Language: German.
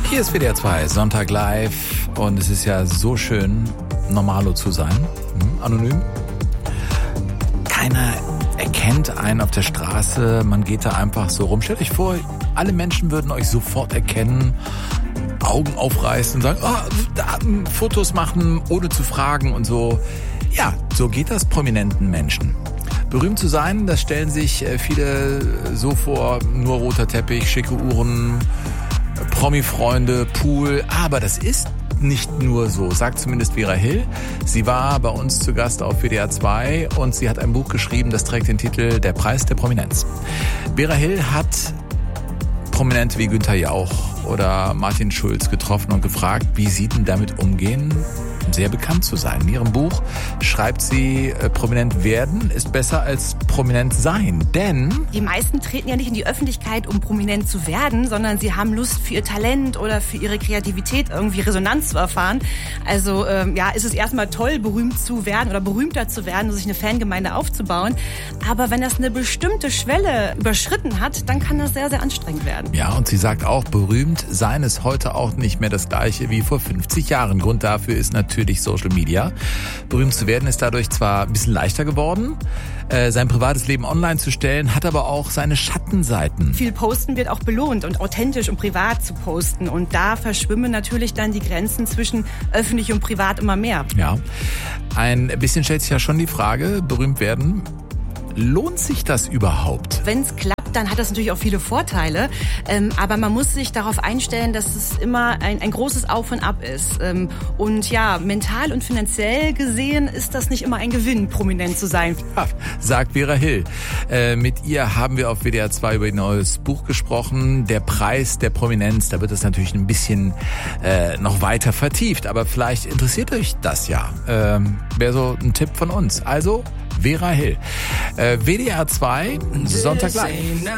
Hier ist WDR 2, Sonntag live und es ist ja so schön, Normalo zu sein, anonym. Keiner erkennt einen auf der Straße, man geht da einfach so rum. Stellt euch vor, alle Menschen würden euch sofort erkennen, Augen aufreißen und sagen, Fotos machen, ohne zu fragen und so. Ja, so geht das prominenten Menschen. Berühmt zu sein, das stellen sich viele so vor, nur roter Teppich, schicke Uhren, Promi-Freunde, Pool, aber das ist nicht nur so, sagt zumindest Vera Hill. Sie war bei uns zu Gast auf WDR 2 und sie hat ein Buch geschrieben, das trägt den Titel Der Preis der Prominenz. Vera Hill hat Prominente wie Günther Jauch oder Martin Schulz getroffen und gefragt, wie sie denn damit umgehen, sehr bekannt zu sein. In ihrem Buch schreibt sie, prominent werden ist besser als prominent sein, denn die meisten treten ja nicht in die Öffentlichkeit, um prominent zu werden, sondern sie haben Lust für ihr Talent oder für ihre Kreativität irgendwie Resonanz zu erfahren. Also ist es erstmal toll, berühmt zu werden oder berühmter zu werden, sich eine Fangemeinde aufzubauen. Aber wenn das eine bestimmte Schwelle überschritten hat, dann kann das sehr, sehr anstrengend werden. Ja, und sie sagt auch, berühmt sein ist heute auch nicht mehr das Gleiche wie vor 50 Jahren. Grund dafür ist natürlich Social Media. Berühmt zu werden ist dadurch zwar ein bisschen leichter geworden, sein privates Leben online zu stellen, hat aber auch seine Schattenseiten. Viel Posten wird auch belohnt und authentisch und privat zu posten. Und da verschwimmen natürlich dann die Grenzen zwischen öffentlich und privat immer mehr. Ja, ein bisschen stellt sich ja schon die Frage, berühmt werden, lohnt sich das überhaupt? Wenn es klappt, dann hat das natürlich auch viele Vorteile. Aber man muss sich darauf einstellen, dass es immer ein großes Auf und Ab ist. Und ja, mental und finanziell gesehen ist das nicht immer ein Gewinn, prominent zu sein. Ja, sagt Vera Hill. Mit ihr haben wir auf WDR 2 über ihr neues Buch gesprochen, Der Preis der Prominenz. Da wird es natürlich ein bisschen noch weiter vertieft. Aber vielleicht interessiert euch das ja. Wäre so ein Tipp von uns. Also Vera Hill. WDR 2, Sonntag live.